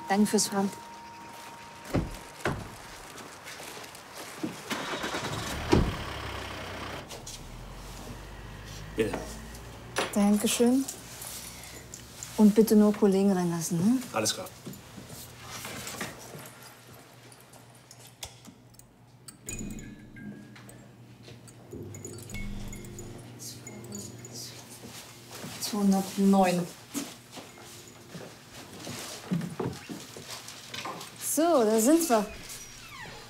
Danke fürs Fahren. Bitte. Dankeschön. Und bitte nur Kollegen reinlassen, ne? Alles klar. ...209. So, da sind wir.